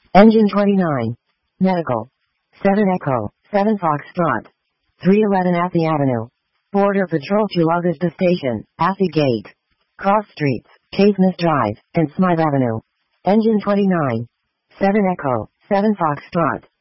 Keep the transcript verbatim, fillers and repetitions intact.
Engine twenty-nine. Medical. seven Echo, seven Foxtrot. three eleven Athey Avenue. Border Patrol to Augusta Station, Athey Gate. Cross Streets, Caithness Drive, and Smythe Avenue. Engine twenty-nine. seven Echo, seven Foxtrot.